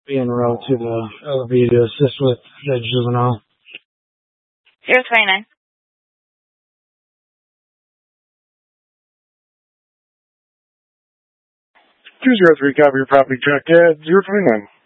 be en route to the LV to assist with the juvenile. 029. 203, copy your property check at 029.